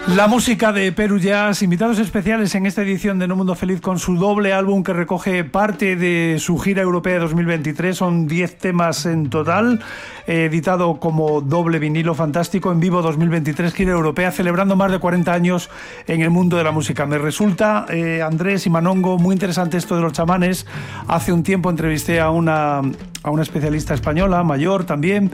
La música de Peru Jazz, invitados especiales en esta edición de No Mundo Feliz con su doble álbum que recoge parte de su gira europea 2023. Son 10 temas en total, editado como doble vinilo fantástico en vivo 2023, gira europea, celebrando más de 40 años en el mundo de la música. Me resulta, Andrés y Manongo, muy interesante esto de los chamanes. Hace un tiempo entrevisté a una especialista española, mayor también,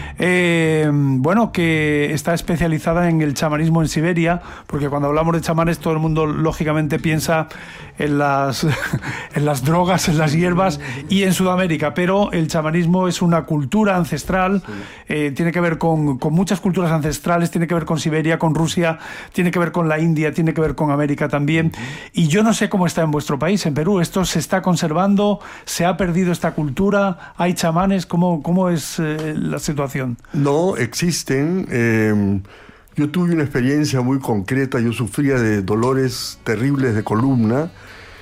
que está especializada en el chamanismo en Siberia, porque cuando hablamos de chamanes todo el mundo lógicamente piensa en las drogas, en las hierbas y en Sudamérica, pero el chamanismo es una cultura ancestral, tiene que ver con muchas culturas ancestrales, tiene que ver con Siberia, con Rusia, tiene que ver con la India, tiene que ver con América también. Y yo no sé cómo está en vuestro país, en Perú. ¿Esto se está conservando? ¿Se ha perdido esta cultura? ¿Hay chamanes? ¿Cómo es la situación? No, existen. Yo tuve una experiencia muy concreta. Yo sufría de dolores terribles de columna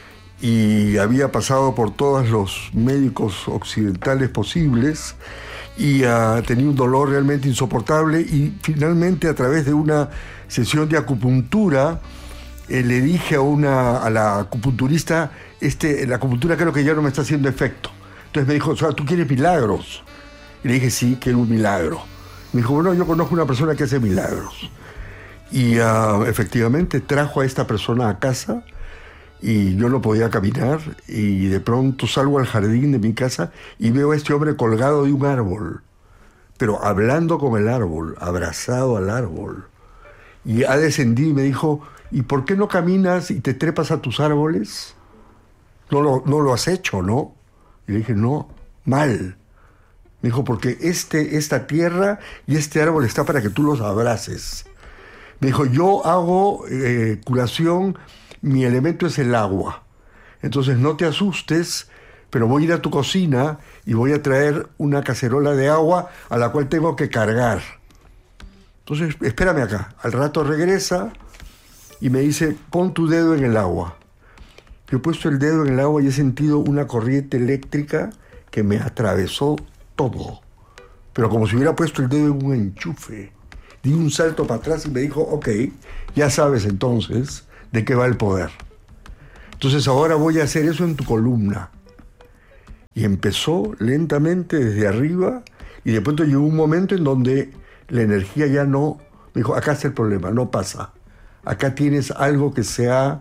y había pasado por todos los médicos occidentales posibles y tenía un dolor realmente insoportable, y finalmente, a través de una sesión de acupuntura, le dije a la acupunturista, la acupuntura creo que ya no me está haciendo efecto. Entonces me dijo, o sea, ¿tú quieres milagros? Y le dije, sí, quiero un milagro. Me dijo, bueno, yo conozco una persona que hace milagros. Y efectivamente trajo a esta persona a casa y yo no podía caminar, y de pronto salgo al jardín de mi casa y veo a este hombre colgado de un árbol, pero hablando con el árbol, abrazado al árbol. Y ha descendido y me dijo, ¿y por qué no caminas y te trepas a tus árboles? No lo has hecho, ¿no? Y le dije, no, mal. Me dijo, porque esta tierra y este árbol está para que tú los abraces. Me dijo, yo hago curación, mi elemento es el agua. Entonces no te asustes, pero voy a ir a tu cocina y voy a traer una cacerola de agua a la cual tengo que cargar. Entonces, espérame acá. Al rato regresa y me dice, pon tu dedo en el agua. Yo he puesto el dedo en el agua y he sentido una corriente eléctrica que me atravesó todo, pero como si hubiera puesto el dedo en un enchufe. Di un salto para atrás y me dijo, ok, ya sabes entonces de qué va el poder. Entonces ahora voy a hacer eso en tu columna. Y empezó lentamente desde arriba, y de pronto llegó un momento en donde la energía ya no... Me dijo, acá está el problema, no pasa. Acá tienes algo que se ha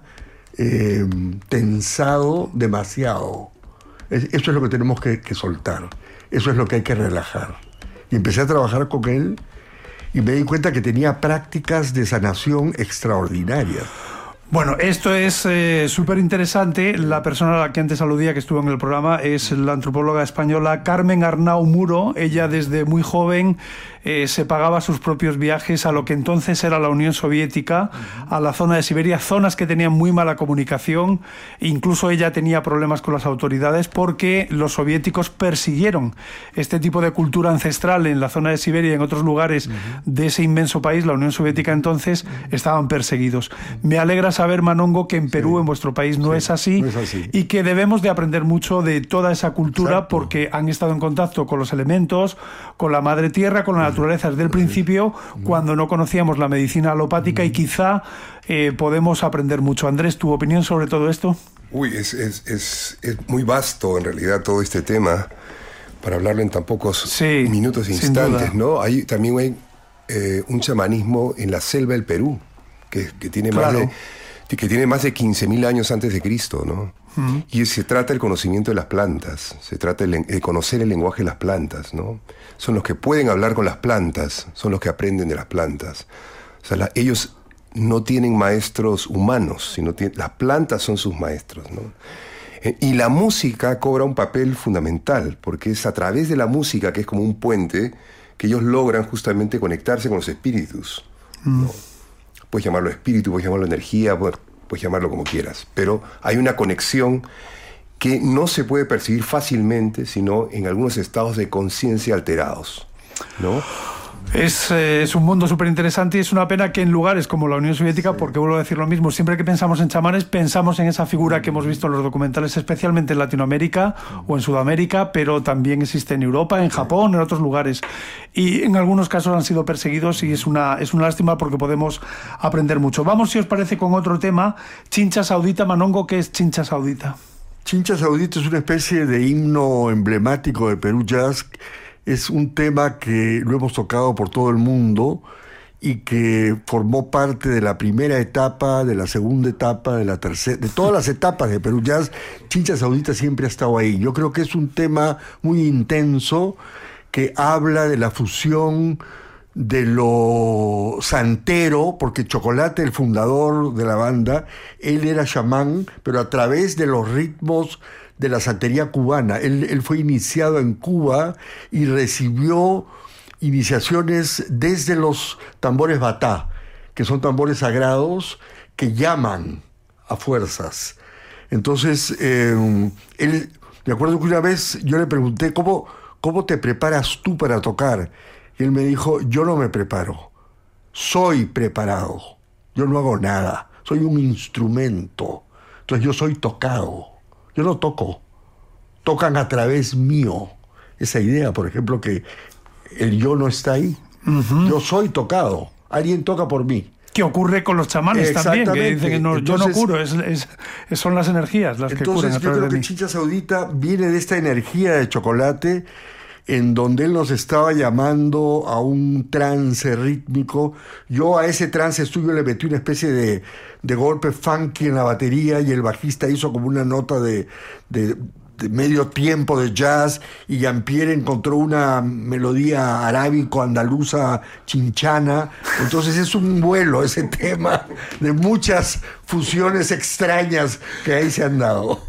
tensado demasiado. Eso es lo que tenemos que soltar. Eso es lo que hay que relajar. Y empecé a trabajar con él y me di cuenta que tenía prácticas de sanación extraordinarias. Bueno, esto es súper interesante. La persona a la que antes aludía, que estuvo en el programa, es la antropóloga española Carmen Arnau Muro. Ella desde muy joven se pagaba sus propios viajes a lo que entonces era la Unión Soviética, a la zona de Siberia, zonas que tenían muy mala comunicación. Incluso ella tenía problemas con las autoridades porque los soviéticos persiguieron este tipo de cultura ancestral en la zona de Siberia y en otros lugares de ese inmenso país, la Unión Soviética entonces, estaban perseguidos. Me alegra saber, Manongo, que en Perú, en vuestro país, no es así, y que debemos de aprender mucho de toda esa cultura. Exacto. Porque han estado en contacto con los elementos, con la madre tierra, con la naturaleza desde el principio, cuando no conocíamos la medicina alopática, y quizá podemos aprender mucho. Andrés, ¿tu opinión sobre todo esto? Uy, es muy vasto en realidad todo este tema para hablarlo en tan pocos minutos e instantes, ¿no? También hay un chamanismo en la selva del Perú que tiene más de 15.000 años antes de Cristo, ¿no? Y se trata del conocimiento de las plantas, se trata de conocer el lenguaje de las plantas, ¿no? Son los que pueden hablar con las plantas, son los que aprenden de las plantas. O sea, ellos no tienen maestros humanos, sino las plantas son sus maestros, ¿no? Y la música cobra un papel fundamental, porque es a través de la música, que es como un puente, que ellos logran justamente conectarse con los espíritus, ¿no? Puedes llamarlo espíritu, puedes llamarlo energía, puedes llamarlo como quieras, pero hay una conexión que no se puede percibir fácilmente, sino en algunos estados de conciencia alterados, ¿no? Es un mundo súper interesante y es una pena que en lugares como la Unión Soviética, porque vuelvo a decir lo mismo, siempre que pensamos en chamanes pensamos en esa figura que hemos visto en los documentales, especialmente en Latinoamérica o en Sudamérica, pero también existe en Europa, en Japón, en otros lugares. Y en algunos casos han sido perseguidos y es una lástima porque podemos aprender mucho. Vamos, si os parece, con otro tema. Chincha Saudita. Manongo, ¿qué es Chincha Saudita? Chincha Saudita es una especie de himno emblemático de Perú Jazz. Es un tema que lo hemos tocado por todo el mundo y que formó parte de la primera etapa, de la segunda etapa, de la tercera, de todas las etapas de Perú Jazz. Chincha Saudita siempre ha estado ahí. Yo creo que es un tema muy intenso que habla de la fusión de lo santero, porque Chocolate, el fundador de la banda, él era chamán, pero a través de los ritmos de la santería cubana. Él fue iniciado en Cuba y recibió iniciaciones desde los tambores batá, que son tambores sagrados que llaman a fuerzas. Entonces, me acuerdo que una vez yo le pregunté, ¿cómo te preparas tú para tocar? Y él me dijo, yo no me preparo, soy preparado, yo no hago nada, soy un instrumento, entonces yo soy tocado. Yo no toco, tocan a través mío. Esa idea, por ejemplo, que el yo no está ahí. Uh-huh. Yo soy tocado, alguien toca por mí. ¿Qué ocurre con los chamanes también? Que dicen que no, entonces, yo no curo, son las energías las que curan a través de mí. Entonces yo creo que Chincha Saudita viene de esta energía de Chocolate, en donde él nos estaba llamando a un trance rítmico. Yo a ese trance suyo le metí una especie de golpe funky en la batería y el bajista hizo como una nota de medio tiempo de jazz y Jean-Pierre encontró una melodía arábico-andaluza chinchana. Entonces es un vuelo ese tema de muchas fusiones extrañas que ahí se han dado.